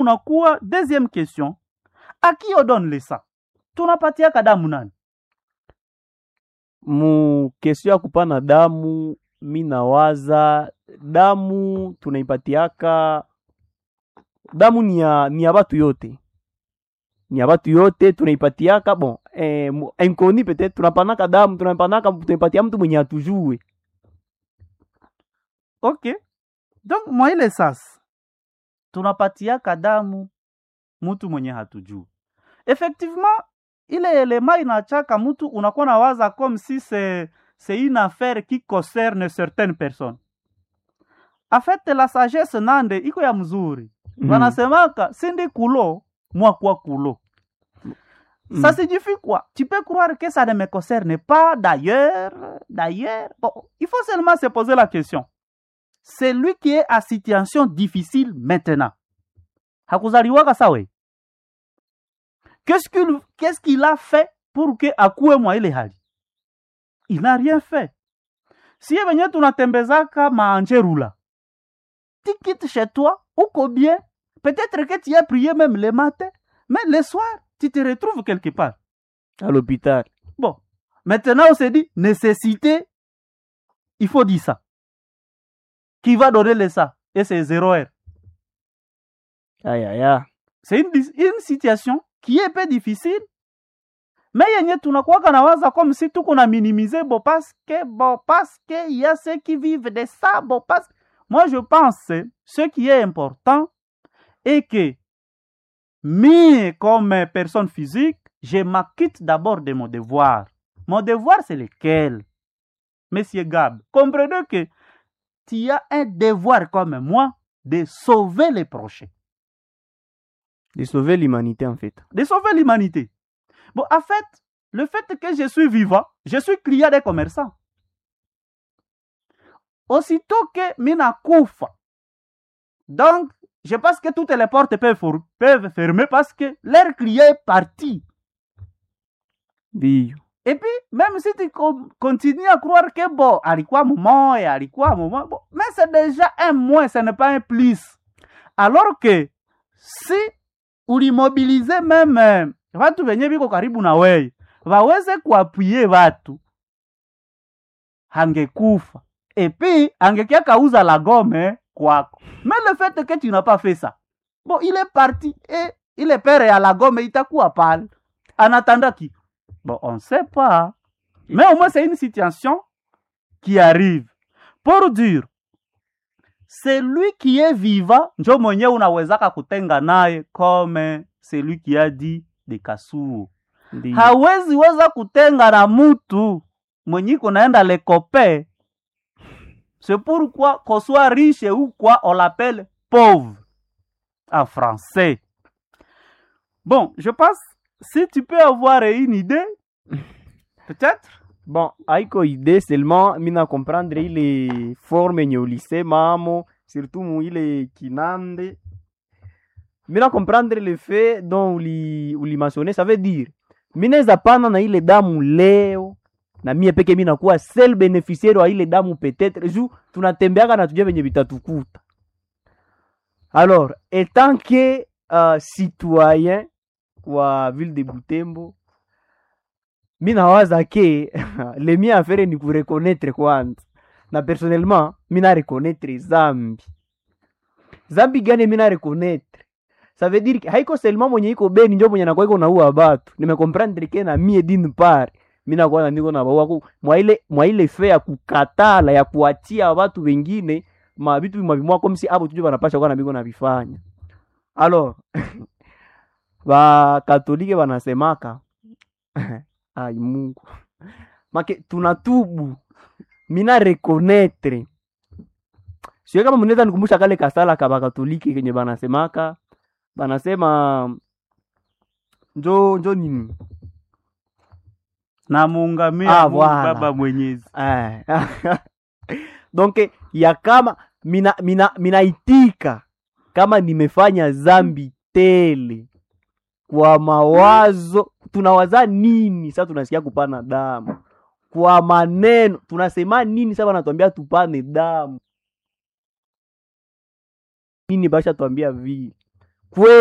Unakuwa deuxième question, à qui on donne le sang? Tunapatia damu nani? Mu kesio ya kupana damu, mi nawaza damu tunaipatiaka, damu ni ya batu yote, ni ya batu yote tunaipatiaka. Bon, inconi peut-être tunapanaka damu, tunaipatia mtu mwenye atujue. Ok, donc mwa ile sasa tunapatiaka damu mtu mwenye hatujui. Effectivement, ile elema inachaka mtu unakuwa na waza comme si c'est une affaire qui concerne certaines personnes. En fait, la sagesse nande iko ya mzuri. Wanasemaka sindi kulo moi quoi kulo. Ça signifie quoi? Tu peux croire que ça ne me concerne pas d'ailleurs. Bon, il faut seulement se poser la question. C'est lui qui est à situation difficile maintenant. Hakuzaliwaka sawe. Qu'est-ce qu'il a fait pour que akuwe mwa ile hali? Il n'a rien fait. Si venye tunatembezaka maanjerula, tu quittes chez toi, uko bien, peut-être que tu as prié même le matin, mais le soir, tu te retrouves quelque part. À l'hôpital. Bon, maintenant on se dit, nécessité, il faut dire ça. Qui va donner le ça? Et c'est 0 heure. Aïe, aïe, aïe. C'est une situation qui est un peu difficile, mais yenye tunakuwa nawaza comme si tuko na minimiser parce que il y a ceux qui vivent de ça, parce que moi je pense ce qui est important est que moi comme personne physique, je m'acquitte d'abord de mon devoir. Mon devoir c'est lequel? Monsieur Gab, comprenez que tu as un devoir comme moi de sauver les prochains. De sauver l'humanité, en fait. De sauver l'humanité. Bon, en fait, le fait que je suis vivant, je suis client des commerçants. Aussitôt que mina koufa, donc, je pense que toutes les portes peuvent fermer parce que leur client est parti. Oui. Et puis, même si tu continues à croire que bon, alikuwa moment, bon, mais c'est déjà un moins, ce n'est pas un plus. Alors que, si ulimmobilize même watu wenye biko karibu na wewe waweze kuappuyer watu, hangekufa et puis angekia kauza la gomme kwako. Mais le fait que tu n'as pas fait ça, bon, il est parti et il est père à la gomme, itakuwa pale en attendant qui, bon, on sait pas, mais au moins c'est une situation qui arrive pour dire celui qui est vivant njo mwenye unawezaka kutenga naye comme celui qui a dit de Kasuo. Hawezi weza kutenga na mutu mwenye kunaenda le copain. C'est pourquoi qu'on soit riche ou quoi on l'appelle pauvre en français. Bon, je pense si tu peux avoir une idée, peut-être. Bon, haiko idée seulement mina comprendre ile forme nye ulise mamo, surtout mu ile kinande. Mina comprendre le fait dont uli mentionné, ça veut dire mineza pana na ile damu leo na mie peke mina kuwa seul bénéficiaire wa ile damu peut-être ju tunatembeaka na tujue venye vitatukuta. Alors, étant que citoyen wa ville de Butembo, mina waza ke le mien affaire ni kureconnaître kwanza. Na personnellement, mina reconnaître zambi gani mina reconnaître? Ça veut dire que haiko seulement mwenye iko beni ndio mwenye nakuwa iko naua batu. Nimecomprendre que na mie d'une part mina kwa niko na bawa mwa ile fe ya kukatala ya kuachia watu wengine mabitu bimwa comme si abo tujue banapasha kwa na biko na bifanya. Alors ba katolike banasemaka ai Mungu make tunatubu, mina reconnaître sio kama mnaweza nikumbusha kale kasala ka bakatoliki kenye banasemaka, banasema njo nini na muungamia voilà. Baba Mwenyezi. Donc ya kama mina itika kama nimefanya zambi tele kwa mawazo, tunawaza nini sasa? Tunasikia kupana damu kwa maneno, tunasema nini sasa? Wanatuambia tupane damu nini? Basha tuambia vile kwe